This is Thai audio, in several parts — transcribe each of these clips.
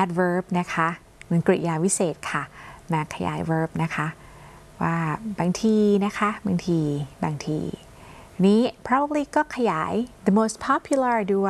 adverb นะคะเหมือนกริยาวิเศษค่ะมาขยาย verb นะคะว่าบางทีนะคะบางทีนี้ probably ก็ขยาย the most popular ด้วย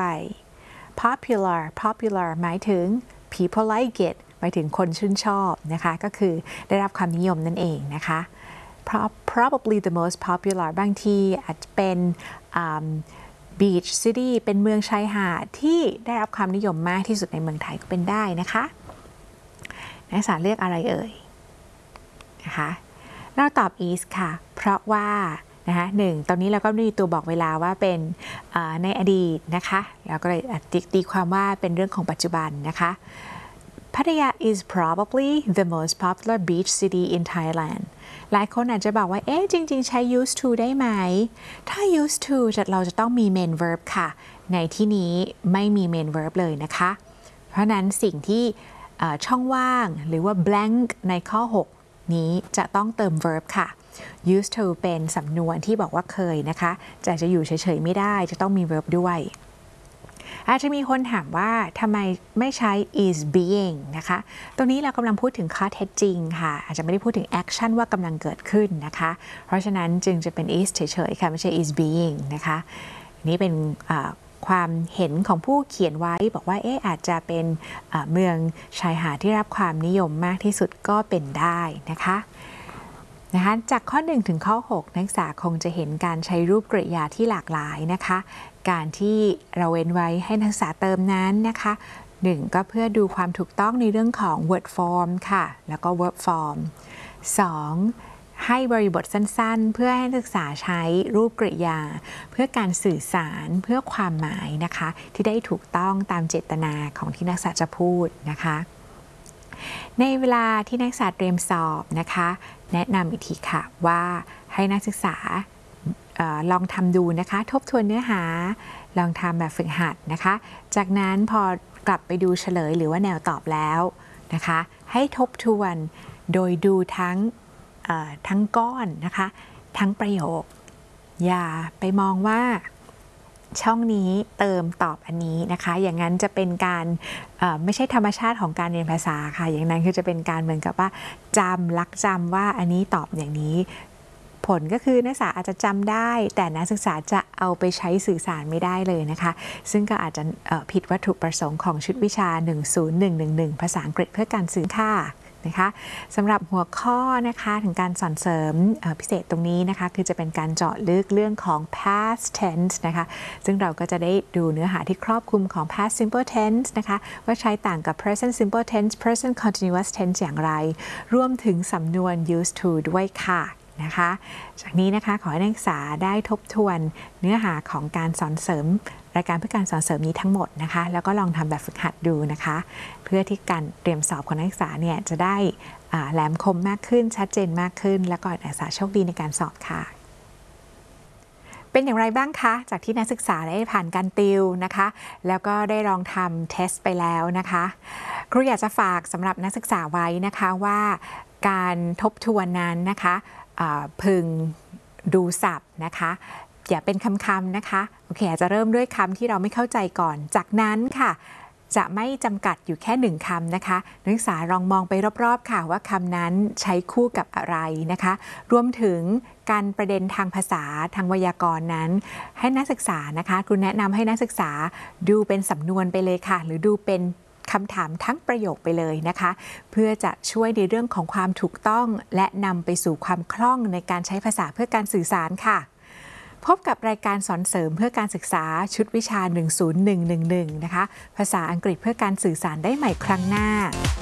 popular หมายถึง people like it หมายถึงคนชื่นชอบนะคะก็คือได้รับความนิยมนั่นเองนะคะ probably the most popular บางทีอาจจะเป็นbeach city เป็นเมืองชายหาดที่ได้รับความนิยมมากที่สุดในเมืองไทยก็เป็นได้นะคะนักศึกษาเลือกอะไรเอ่ยนะคะเราตอบ is ค่ะเพราะว่านะคะ1ตอนนี้เราก็มีตัวบอกเวลาว่าเป็นในอดีตนะคะแล้วก็เลยตีความว่าเป็นเรื่องของปัจจุบันนะคะพัทยา is probably the most popular beach city in Thailand หลายคนอาจจะบอกว่าจริงๆใช้ used to ได้ไหมถ้า used to เราจะต้องมี main verb ค่ะในที่นี้ไม่มี main verb เลยนะคะเพราะนั้นสิ่งที่ช่องว่างหรือว่า blank ในข้อ 6 นี้จะต้องเติม verb ค่ะ used to เป็นสำนวนที่บอกว่าเคยนะคะจะอยู่เฉยๆไม่ได้จะต้องมี verb ด้วยอาจจะมีคนถามว่าทำไมไม่ใช้ is being นะคะตรงนี้เรากำลังพูดถึงข้อเท็จจริงค่ะอาจจะไม่ได้พูดถึง action ว่ากำลังเกิดขึ้นนะคะเพราะฉะนั้นจึงจะเป็น is เฉยๆค่ะไม่ใช่ is being นะคะนี่เป็นความเห็นของผู้เขียนไว้บอกว่าอาจจะเป็นเมืองชายหาดที่รับความนิยมมากที่สุดก็เป็นได้นะคะจากข้อ1ถึงข้อ6นักศึกษาคงจะเห็นการใช้รูปกริยาที่หลากหลายนะคะการที่เราเว้นไว้ให้นักศึกษาเติมนั้นนะคะ1ก็เพื่อดูความถูกต้องในเรื่องของ word form ค่ะแล้วก็ verb form 2ให้บริบทสั้นๆเพื่อให้นักศึกษาใช้รูปกริยาเพื่อการสื่อสารเพื่อความหมายนะคะที่ได้ถูกต้องตามเจตนาของที่นักศึกษาจะพูดนะคะในเวลาที่นักศึกษาเตรียมสอบนะคะแนะนำอีกทีค่ะว่าให้นักศึกษาลองทำดูนะคะทบทวนเนื้อหาลองทำแบบฝึกหัดนะคะจากนั้นพอกลับไปดูเฉลยหรือว่าแนวตอบแล้วนะคะให้ทบทวนโดยดูทั้งก้อนนะคะทั้งประโยคอย่าไปมองว่าช่องนี้เติมตอบอันนี้นะคะอย่างนั้นจะเป็นการไม่ใช่ธรรมชาติของการเรียนภาษาค่ะอย่างนั้นคือจะเป็นการเหมือนกับว่าลักจำว่าอันนี้ตอบอย่างนี้ผลก็คือนักศึกษาอาจจะจำได้แต่นักศึกษาจะเอาไปใช้สื่อสารไม่ได้เลยนะคะซึ่งก็อาจจะผิดวัตถุประสงค์ของชุดวิชา 10111 ภาษาอังกฤษเพื่อการสื่อค่ะนะคะสำหรับหัวข้อนะคะถึงการสอนเสริมพิเศษตรงนี้นะคะคือจะเป็นการเจาะลึกเรื่องของ past tense นะคะซึ่งเราก็จะได้ดูเนื้อหาที่ครอบคลุมของ past simple tense นะคะว่าใช้ต่างกับ present simple tense present continuous tense อย่างไรรวมถึงสำนวน used to ด้วยค่ะนะคะจากนี้นะคะขอให้นักศึกษาได้ทบทวนเนื้อหาของการสอนเสริมรายการเพื่อการสอนเสริมนี้ทั้งหมดนะคะแล้วก็ลองทำแบบฝึกหัดดูนะคะเพื่อที่การเตรียมสอบของนักศึกษาเนี่ยจะได้แหลมคมมากขึ้นชัดเจนมากขึ้นแล้วก็นักศึกษาโชคดีในการสอบค่ะเป็นอย่างไรบ้างคะจากที่นักศึกษาได้ผ่านการติวนะคะแล้วก็ได้ลองทำเทสไปแล้วนะคะครูอยากจะฝากสำหรับนักศึกษาไว้นะคะว่าการทบทวนนั้นนะคะพึงดูศัพท์นะคะอย่าเป็นคำๆนะคะโอเคอาจจะเริ่มด้วยคำที่เราไม่เข้าใจก่อนจากนั้นค่ะจะไม่จำกัดอยู่แค่1คำนะคะนักศึกษาลองมองไปรอบๆค่ะว่าคำนั้นใช้คู่กับอะไรนะคะรวมถึงการประเด็นทางภาษาทางไวยากรณ์นั้นให้นักศึกษานะคะครูแนะนำให้นักศึกษาดูเป็นสำนวนไปเลยค่ะหรือดูเป็นคำถามทั้งประโยคไปเลยนะคะเพื่อจะช่วยในเรื่องของความถูกต้องและนำไปสู่ความคล่องในการใช้ภาษาเพื่อการสื่อสารค่ะพบกับรายการสอนเสริมเพื่อการศึกษาชุดวิชา 10111 นะคะภาษาอังกฤษเพื่อการสื่อสารได้ใหม่ครั้งหน้า